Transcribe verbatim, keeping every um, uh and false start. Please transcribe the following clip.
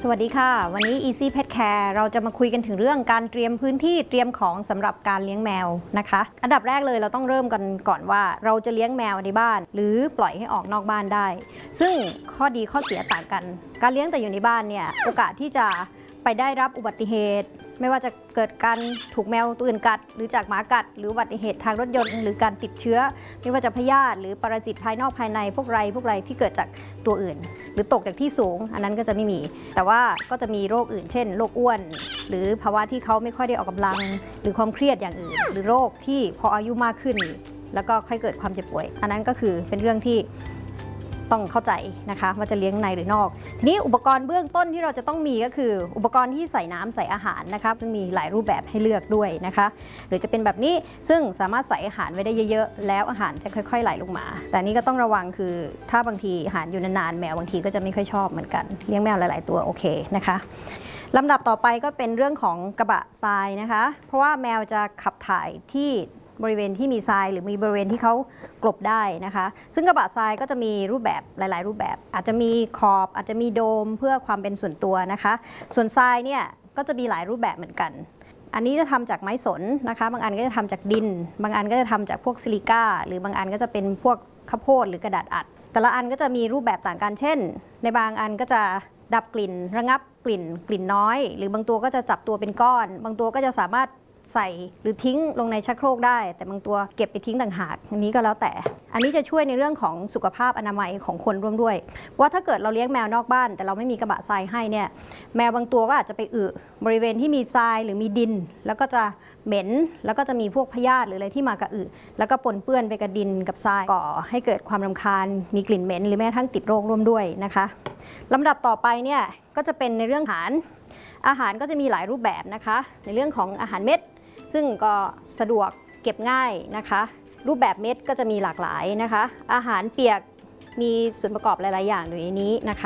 สวัสดีค่ะวันนี้ Easy Pet Care เราจะมาคุยกันถึงเรื่องการเตรียมพื้นที่เตรียมของสำหรับการเลี้ยงแมวนะคะอันดับแรกเลยเราต้องเริ่มกันก่อนว่าเราจะเลี้ยงแมวในบ้านหรือปล่อยให้ออกนอกบ้านได้ซึ่งข้อดีข้อเสียต่างกันการเลี้ยงแต่อยู่ในบ้านเนี่ยโอกาสที่จะไปได้รับอุบัติเหตุไม่ว่าจะเกิดการถูกแมวตัวอื่นกัดหรือจากหมากัดหรืออุบัติเหตุทางรถยนต์หรือการติดเชื้อไม่ว่าจะพยาธิหรือปรสิตภายนอกภายในพวกไรพวกไรที่เกิดจากตัวอื่นหรือตกจากที่สูงอันนั้นก็จะไม่มีแต่ว่าก็จะมีโรคอื่นเช่นโรคอ้วนหรือภาวะที่เขาไม่ค่อยได้ออกกำลังหรือความเครียดอย่างอื่นหรือโรคที่พออายุมากขึ้นแล้วก็ค่อยเกิดความเจ็บป่วยอันนั้นก็คือเป็นเรื่องที่ต้องเข้าใจนะคะว่าจะเลี้ยงในหรือนอกทีนี้อุปกรณ์เบื้องต้นที่เราจะต้องมีก็คืออุปกรณ์ที่ใส่น้ำใส่อาหารนะคะซึ่งมีหลายรูปแบบให้เลือกด้วยนะคะหรือจะเป็นแบบนี้ซึ่งสามารถใส่อาหารไว้ได้เยอะๆแล้วอาหารจะค่อยๆไหลลงมาแต่นี้ก็ต้องระวังคือถ้าบางทีอาหารอยู่นานๆแมวบางทีก็จะไม่ค่อยชอบเหมือนกันเลี้ยงแมวหลายๆตัวโอเคนะคะลำดับต่อไปก็เป็นเรื่องของกระบะทรายนะคะเพราะว่าแมวจะขับถ่ายที่บริเวณที่มีทรายหรือมีบริเวณที่เขากลบได้นะคะซึ่งกระบะทรายก็จะมีรูปแบบหลายๆรูปแบบอาจจะมีขอบอาจจะมีโดมเพื่อความเป็นส่วนตัวนะคะส่วนทรายเนี่ยก็จะมีหลายรูปแบบเหมือนกันอันนี้จะทำจากไม้สนนะคะบางอันก็จะทำจากดินบางอันก็จะทำจากพวกซิลิก้าหรือบางอันก็จะเป็นพวกข้าวโพดหรือกระดาษอัดแต่ละอันก็จะมีรูปแบบต่างกันเช่นในบางอันก็จะดับกลิ่นระงับกลิ่นกลิ่นน้อยหรือบางตัวก็จะจับตัวเป็นก้อนบางตัวก็จะสามารถใส่หรือทิ้งลงในชักโครกได้แต่บางตัวเก็บไปทิ้งต่างหากอันนี้ก็แล้วแต่อันนี้จะช่วยในเรื่องของสุขภาพอนามัยของคนร่วมด้วยว่าถ้าเกิดเราเลี้ยงแมวนอกบ้านแต่เราไม่มีกระบะทรายให้เนี่ยแมวบางตัวก็อาจจะไปอึบริเวณที่มีทรายหรือมีดินแล้วก็จะเหม็นแล้วก็จะมีพวกพยาธิหรืออะไรที่มากับอึแล้วก็ปนเปื้อนไปกับดินกับทรายก่อให้เกิดความรำคาญมีกลิ่นเหม็นหรือแม้ทั้งติดโรคร่วมด้วยนะคะลำดับต่อไปเนี่ยก็จะเป็นในเรื่องอาหารอาหารก็จะมีหลายรูปแบบนะคะในเรื่องของอาหารเม็ดซึ่งก็สะดวกเก็บง่ายนะคะรูปแบบเม็ดก็จะมีหลากหลายนะคะอาหารเปียกมีส่วนประกอบหลายๆอย่างอยู่ในนี้นะคะ